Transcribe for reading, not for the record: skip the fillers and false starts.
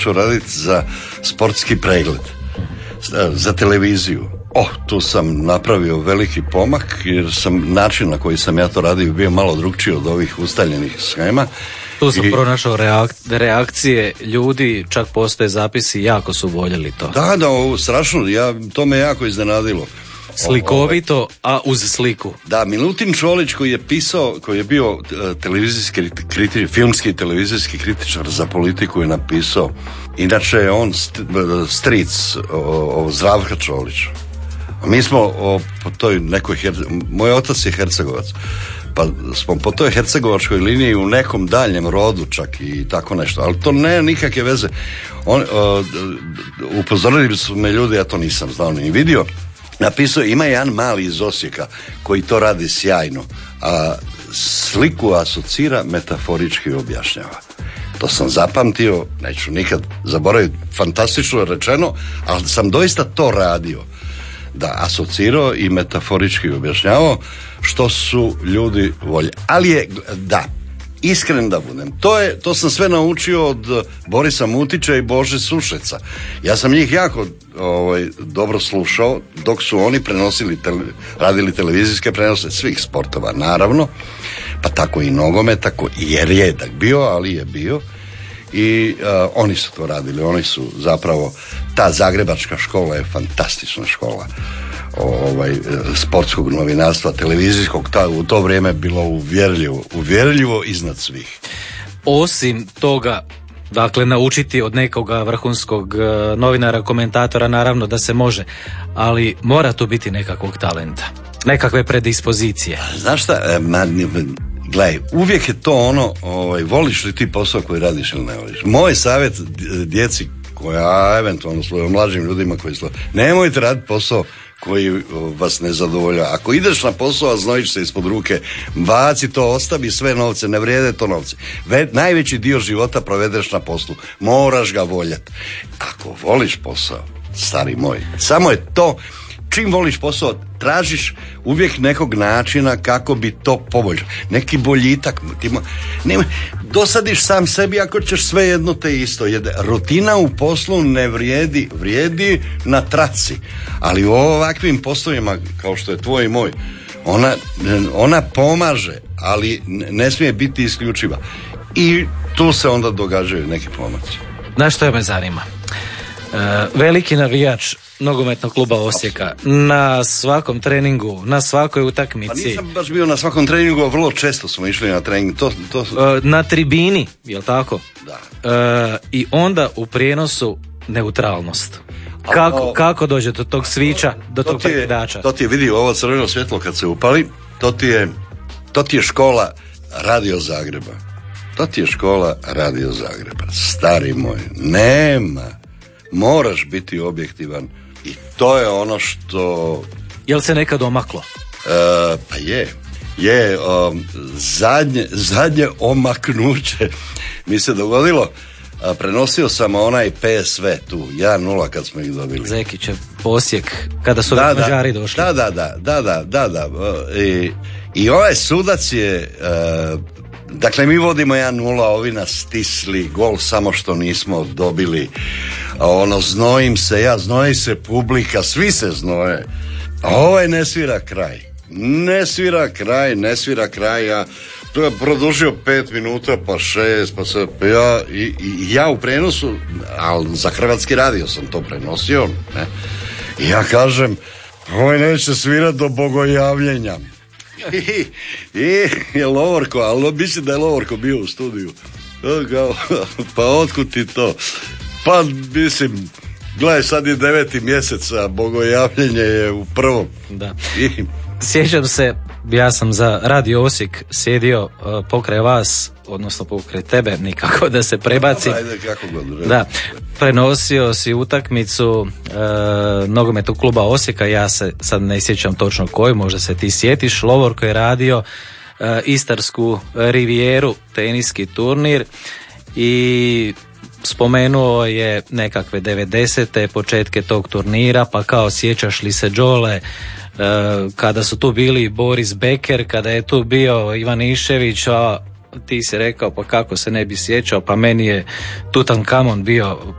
raditi za sportski pregled, za televiziju. Tu sam napravio veliki pomak jer sam način na koji sam ja to radio bio malo drukčiji od ovih ustaljenih schema. Tu sam pronašao reakcije ljudi, čak postoje zapisi, jako su voljeli to. Da, strašno, to me jako iznenadilo. Slikovito, a uz sliku. Da, Milutin Čolić koji je bio filmski i televizijski kritičar za politiku je napisao, inače je on stric Zdravka Čolića. Mi smo po toj nekoj, moj otac je Hercegovac, pa smo po toj hercegovačkoj liniji u nekom daljem rodu čak i tako nešto, ali to ne nikakve veze. Upozorili su me ljudi, ja to nisam znao ni vidio. Napisao, ima jedan mali iz Osijeka koji to radi sjajno, a sliku asocira, metaforički objašnjava. To sam zapamtio, neću nikad zaboraviti, fantastično rečeno, ali sam doista to radio. Da, asocirao i metaforički objašnjavao što su ljudi voljeli. Ali je, da, iskren da budem, to sam sve naučio od Borisa Mutića i Bože Sušeca. Ja sam njih jako dobro slušao dok su oni radili televizijske prenose svih sportova, naravno, pa tako i nogomet, tako je rijedak bio, ali je bio. I oni su to radili, oni su zapravo, ta zagrebačka škola je fantastična škola sportskog novinarstva, televizijskog, u to vrijeme bilo uvjerljivo iznad svih. Osim toga, dakle, naučiti od nekoga vrhunskog novinara, komentatora, naravno da se može, ali mora tu biti nekakvog talenta, nekakve predispozicije. Znaš šta, gledaj, uvijek je to ono, voliš li ti posao koji radiš ili ne voliš. Moj savjet djeci koja eventualno svojim mlađim ljudima koji nemojte raditi posao koji vas ne zadovoljava. Ako ideš na posao, a znojiš se ispod ruke, baci to, ostavi sve novce, ne vrijede to novce. Najveći dio života provedeš na poslu, moraš ga voljeti. Ako voliš posao, stari moj, samo je to, čim voliš posao, tražiš uvijek nekog načina kako bi to poboljšao. Neki boljitak. Dosadiš sam sebi ako ćeš sve jedno te isto. Rutina u poslu ne vrijedi na traci. Ali u ovakvim poslovima kao što je tvoj i moj, ona pomaže, ali ne smije biti isključiva. I tu se onda događaju neki pomaci. Znaš što me zanima? Veliki navijač nogometnog kluba Osijeka, na svakom treningu, na svakoj utakmici. Pa nisam baš bio na svakom treningu, vrlo često smo išli na trening. Na tribini, jel tako? Da. I onda u prijenosu neutralnost. Kako dođe do tog sviča, do tog prekidača? To ti je, vidi, ovo crveno svjetlo kad se upali, to ti je škola Radio Zagreba. Stari moj, nema. Moraš biti objektivan i to je ono što... Jel se nekad omaklo? Pa je. Zadnje omaknuće mi se dogodilo. Prenosio sam onaj PSV tu, 1-0 kad smo ih dobili. Zekićev Osijek, kada su Mađari došli. Da. I ovaj sudac je... Dakle, mi vodimo 1-0, ovi nas stisli, gol samo što nismo dobili. Znojim se ja, znoji se publika, svi se znoje. A ovaj ne svira kraj. Ja to je produžio 5 minuta, pa 6, pa ja u prenosu, ali za Hrvatski radio sam to prenosio, ne? I ja kažem, ovaj neće svirati do bogojavljenja. I Lovorko, ali mislim da je Lovorko bio u studiju. Pa otkud ti to? Pa mislim, gledaj, sad je 9. mjesec, a bogojavljenje je u 1. Da. Sjećam se, ja sam za Radio Osijek sjedio pokraj vas, odnosno pokraj tebe, nikako da se prebaci. Ajde, kako god. Da, prenosio si utakmicu nogometnog kluba Osijeka, ja se sad ne sjećam točno koju, možda se ti sjetiš. Lovorko je radio Istarsku rivijeru, teniski turnir, i spomenuo je nekakve 90. početke tog turnira, pa kao sjećaš li se Đole, kada su tu bili Boris Becker, kada je tu bio Ivan Išević, a ti si rekao pa kako se ne bi sjećao, pa meni je Tutankamon bio